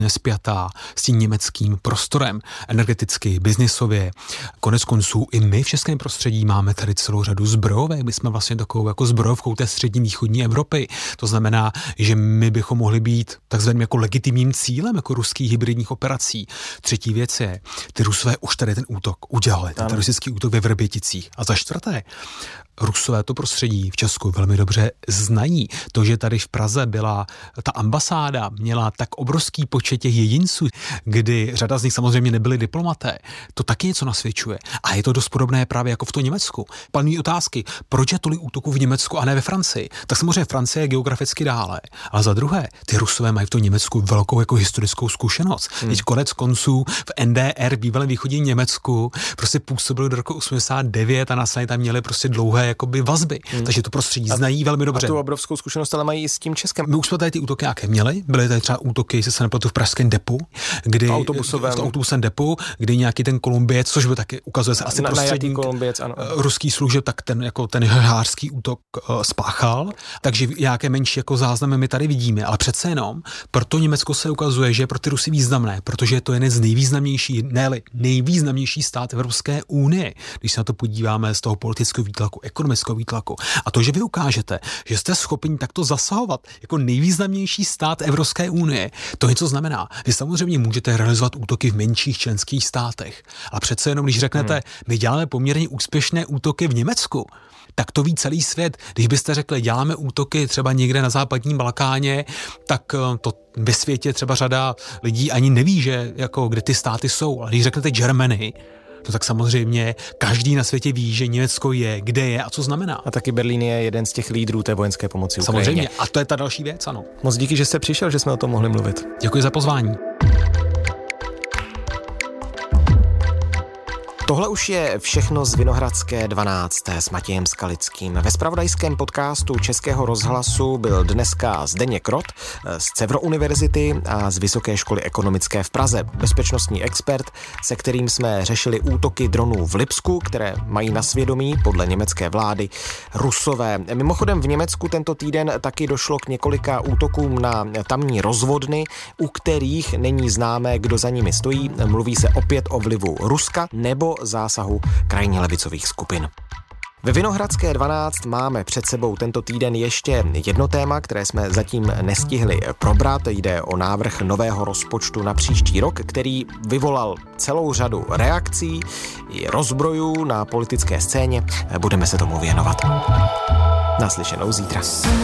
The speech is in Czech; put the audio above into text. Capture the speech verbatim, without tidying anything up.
spjatá s tím německým prostorem, energeticky, biznisově. Konec konců i my v českém prostředí máme tady celou řadu zbrojovek. My jsme vlastně takovou jako zbrojovkou té střední východní Evropy. To znamená, že my bychom mohli být takzvaným jako legitimním cílem jako ruských hybridních operací. Třetí věc je, ty Rusové už tady ten útok udělali, ten teroristický útok ve Vrběticích. A za čtvrté, Rusové to prostředí v Česku velmi dobře znají. To, že tady v Praze byla ta ambasáda, měla tak obrovský počet těch jedinců, kdy řada z nich samozřejmě nebyli diplomaté, to taky něco nasvědčuje. A je to dost podobné právě jako v tom Německu. Panují otázky, proč je tolik útoků v Německu a ne ve Francii? Tak samozřejmě Francie je geograficky dále. Ale za druhé, ty Rusové mají v tom Německu velkou jako historickou zkušenost. Hmm. Teď konec konců v N D R, bývalém východním Německu, prostě působili do roku osmdesát devět a následně tam měli prostě dlouhé jakoby vazby. Hmm. Takže to prostředí a, znají velmi dobře. A tu obrovskou zkušenost ale mají i s tím Českem. My už jsme tady ty útoky nějaké měli. Byly tady třeba útoky, jestli se nepletu, v pražském depu, kdy v autobusovém v autobusem depu, kdy nějaký ten Kolumbiec, což by taky ukazuje se asi prostředník ruský služeb, tak ten jako ten hářský útok uh, spáchal. Takže nějaké menší jako záznamy my tady vidíme, ale přece jenom proto Německo se ukazuje, že je pro ty Rusy významné, protože je to jeden z nejvýznamnějších, ne nejvýznamnější stát Evropské unie, když se na to podíváme z toho politického výtlaku, ekonomického výtlaku. A to, že vy ukážete, že jste schopni takto zasahovat jako nejvýznamnější stát Evropské unie, to něco znamená. Vy samozřejmě můžete realizovat útoky v menších členských státech. A přece jenom, když řeknete, hmm. my děláme poměrně úspěšné útoky v Německu, tak to ví celý svět. Když byste řekli, děláme útoky třeba někde na západním Balkáně, tak to ve světě třeba řada lidí ani neví, že jako kde ty státy jsou. Ale když řeknete Germany, no tak samozřejmě každý na světě ví, že Německo je, kde je a co znamená. A taky Berlín je jeden z těch lídrů té vojenské pomoci Ukrajině. Samozřejmě. A to je ta další věc, ano. Moc díky, že jste přišel, že jsme o tom mohli mluvit. Děkuji za pozvání. Tohle už je všechno z Vinohradské dvanácté s Matějem Skalickým. Ve zpravodajském podcastu Českého rozhlasu byl dneska Zdeněk Rott z Cevro univerzity a z Vysoké školy ekonomické v Praze, bezpečnostní expert, se kterým jsme řešili útoky dronů v Lipsku, které mají na svědomí podle německé vlády Rusové. Mimochodem v Německu tento týden taky došlo k několika útokům na tamní rozvodny, u kterých není známé, kdo za nimi stojí. Mluví se opět o vlivu Ruska nebo zásahu krajně levicových skupin. Ve Vinohradské dvanáct máme před sebou tento týden ještě jedno téma, které jsme zatím nestihli probrat. Jde o návrh nového rozpočtu na příští rok, který vyvolal celou řadu reakcí i rozbrojů na politické scéně. Budeme se tomu věnovat. Naslyšenou zítra.